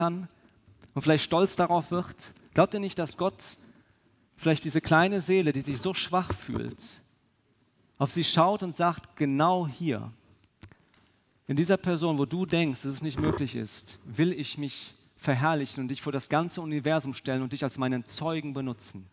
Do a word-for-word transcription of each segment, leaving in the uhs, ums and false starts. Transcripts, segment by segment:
kann und vielleicht stolz darauf wird? Glaubt ihr nicht, dass Gott vielleicht diese kleine Seele, die sich so schwach fühlt, auf sie schaut und sagt, genau hier, in dieser Person, wo du denkst, dass es nicht möglich ist, will ich mich verherrlichen und dich vor das ganze Universum stellen und dich als meinen Zeugen benutzen.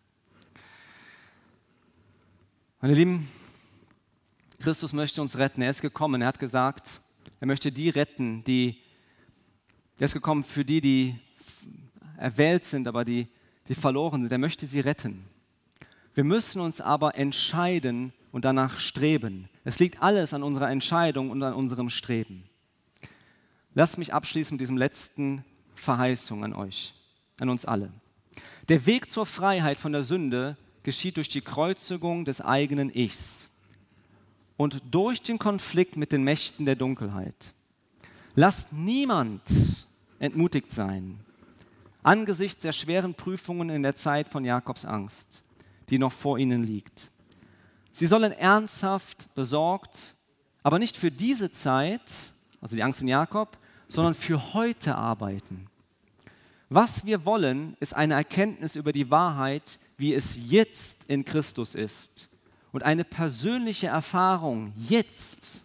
Meine Lieben, Christus möchte uns retten. Er ist gekommen, er hat gesagt, er möchte die retten, die, er ist gekommen für die, die erwählt sind, aber die, die verloren sind. Er möchte sie retten. Wir müssen uns aber entscheiden und danach streben. Es liegt alles an unserer Entscheidung und an unserem Streben. Lasst mich abschließen mit diesem letzten Verheißung an euch, an uns alle. Der Weg zur Freiheit von der Sünde geschieht durch die Kreuzigung des eigenen Ichs und durch den Konflikt mit den Mächten der Dunkelheit. Lasst niemand entmutigt sein angesichts der schweren Prüfungen in der Zeit von Jakobs Angst, die noch vor ihnen liegt. Sie sollen ernsthaft besorgt, aber nicht für diese Zeit, also die Angst in Jakob, sondern für heute arbeiten. Was wir wollen, ist eine Erkenntnis über die Wahrheit, wie es jetzt in Christus ist. Und eine persönliche Erfahrung jetzt.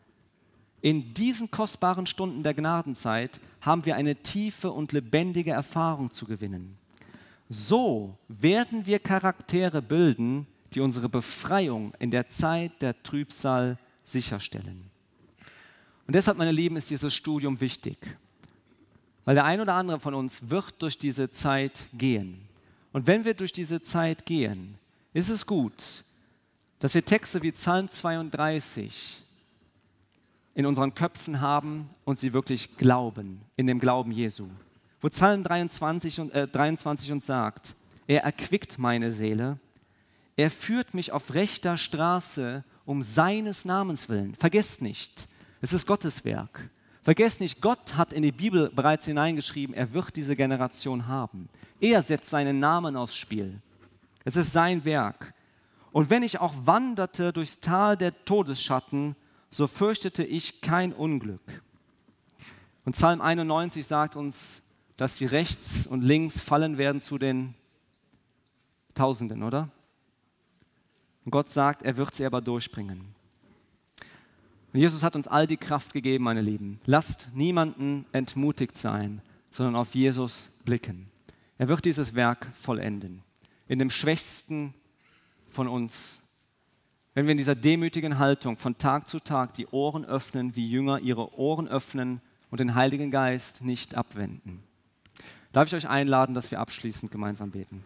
In diesen kostbaren Stunden der Gnadenzeit haben wir eine tiefe und lebendige Erfahrung zu gewinnen. So werden wir Charaktere bilden, die unsere Befreiung in der Zeit der Trübsal sicherstellen. Und deshalb, meine Lieben, ist dieses Studium wichtig. Weil der ein oder andere von uns wird durch diese Zeit gehen. Und wenn wir durch diese Zeit gehen, ist es gut, dass wir Texte wie Psalm zweiunddreißig in unseren Köpfen haben und sie wirklich glauben, in dem Glauben Jesu. Wo Psalm dreiundzwanzig, und, äh, dreiundzwanzig uns sagt, er erquickt meine Seele, er führt mich auf rechter Straße um seines Namens willen. Vergesst nicht, es ist Gottes Werk. Vergesst nicht, Gott hat in die Bibel bereits hineingeschrieben, er wird diese Generation haben. Er setzt seinen Namen aufs Spiel. Es ist sein Werk. Und wenn ich auch wanderte durchs Tal der Todesschatten, so fürchtete ich kein Unglück. Und Psalm einundneunzig sagt uns, dass sie rechts und links fallen werden zu den Tausenden, oder? Und Gott sagt, er wird sie aber durchbringen. Und Jesus hat uns all die Kraft gegeben, meine Lieben. Lasst niemanden entmutigt sein, sondern auf Jesus blicken. Er wird dieses Werk vollenden. In dem Schwächsten von uns. Wenn wir in dieser demütigen Haltung von Tag zu Tag die Ohren öffnen, wie Jünger ihre Ohren öffnen und den Heiligen Geist nicht abwenden. Darf ich euch einladen, dass wir abschließend gemeinsam beten?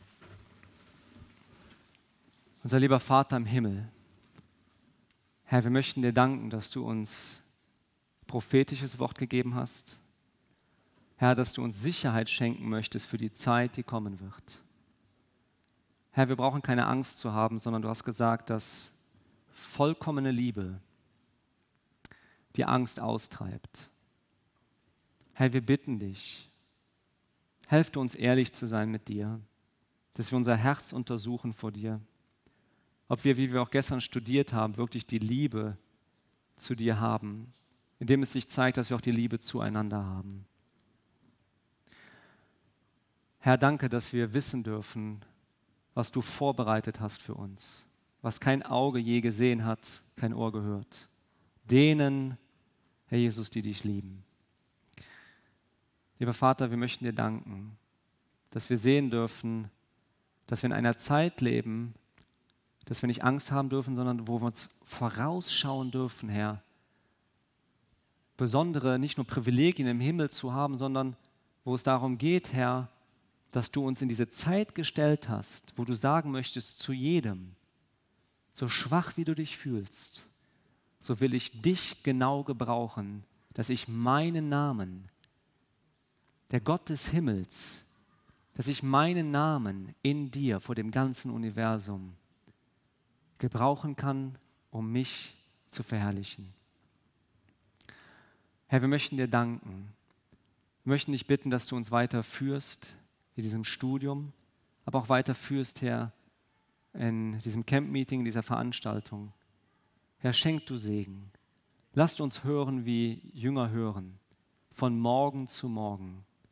Unser lieber Vater im Himmel, Herr, wir möchten dir danken, dass du uns prophetisches Wort gegeben hast. Herr, dass du uns Sicherheit schenken möchtest für die Zeit, die kommen wird. Herr, wir brauchen keine Angst zu haben, sondern du hast gesagt, dass vollkommene Liebe die Angst austreibt. Herr, wir bitten dich, helf du uns ehrlich zu sein mit dir, dass wir unser Herz untersuchen vor dir, ob wir, wie wir auch gestern studiert haben, wirklich die Liebe zu dir haben, indem es sich zeigt, dass wir auch die Liebe zueinander haben. Herr, danke, dass wir wissen dürfen, was du vorbereitet hast für uns, was kein Auge je gesehen hat, kein Ohr gehört. Denen, Herr Jesus, die dich lieben. Lieber Vater, wir möchten dir danken, dass wir sehen dürfen, dass wir in einer Zeit leben, dass wir nicht Angst haben dürfen, sondern wo wir uns vorausschauen dürfen, Herr, besondere, nicht nur Privilegien im Himmel zu haben, sondern wo es darum geht, Herr, dass du uns in diese Zeit gestellt hast, wo du sagen möchtest zu jedem, so schwach wie du dich fühlst, so will ich dich genau gebrauchen, dass ich meinen Namen, der Gott des Himmels, dass ich meinen Namen in dir vor dem ganzen Universum gebrauchen kann, um mich zu verherrlichen. Herr, wir möchten dir danken. Wir möchten dich bitten, dass du uns weiter führst in diesem Studium, aber auch weiter führst, Herr, in diesem Camp-Meeting, in dieser Veranstaltung. Herr, schenk du Segen. Lasst uns hören, wie Jünger hören, von Morgen zu Morgen.